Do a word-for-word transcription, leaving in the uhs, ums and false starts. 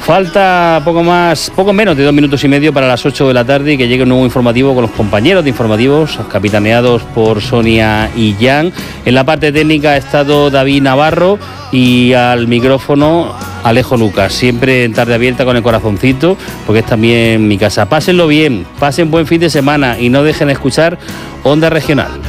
Falta poco más, poco menos de dos minutos y medio para las ocho de la tarde y que llegue un nuevo informativo con los compañeros de informativos, capitaneados por Sonia y Jan. En la parte técnica ha estado David Navarro y al micrófono Alejo Lucas. Siempre en Tarde Abierta con el corazoncito, porque es también mi casa. Pásenlo bien, pasen buen fin de semana y no dejen de escuchar Onda Regional.